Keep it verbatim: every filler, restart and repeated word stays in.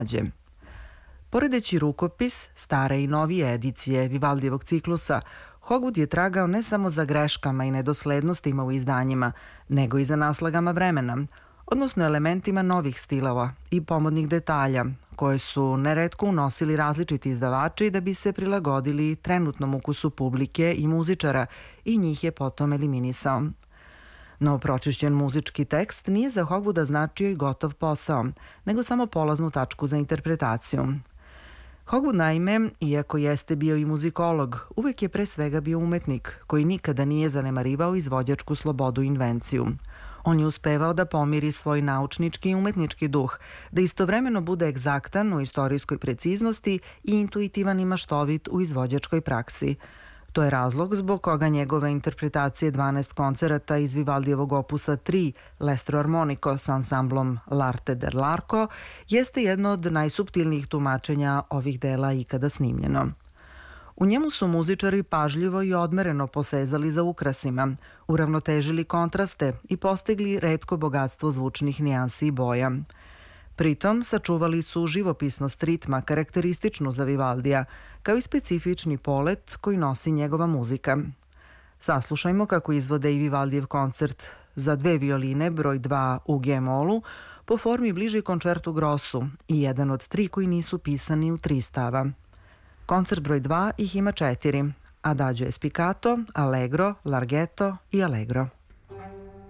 mlađe. Poredeći rukopis, stare i novije edicije Vivaldijevog ciklusa, Hogwood je tragao ne samo za greškama i nedoslednostima u izdanjima, nego i za naslagama vremena, odnosno elementima novih stilova i pomodnih detalja, koje su neretko unosili različiti izdavači da bi se prilagodili trenutnom ukusu publike i muzičara i njih je potom eliminisao. No pročišćen muzički tekst nije za Hogwooda značio i gotov posao, nego samo polaznu tačku za interpretaciju. Hogwood naime, iako jeste bio i muzikolog, uvek je pre svega bio umetnik, koji nikada nije zanemarivao izvođačku slobodu i invenciju. On je uspevao da pomiri svoj naučnički i umetnički duh, da istovremeno bude egzaktan u istorijskoj preciznosti i intuitivan i maštovit u izvođačkoj praksi. To je razlog zbog koga njegove interpretacije dvanaest koncerata iz Vivaldijevog opusa tri L'Estro Armonico s ansamblom L'Arte del Larco jeste jedno od najsuptilnijih tumačenja ovih dela ikada snimljeno. U njemu su muzičari pažljivo i odmereno posezali za ukrasima, uravnotežili kontraste i postigli retko bogatstvo zvučnih nijansi i boja. Pritom sačuvali su živopisnost ritma karakterističnu za Vivaldija, kao i specifični polet koji nosi njegova muzika. Saslušajmo kako izvode i Vivaldijev koncert za dve violine broj dva u G-molu po formi bliži koncertu grossu i jedan od tri koji nisu pisani u tri stava. Koncert broj dva ih ima četiri: Adagio e spiccato, Allegro, Larghetto i Allegro.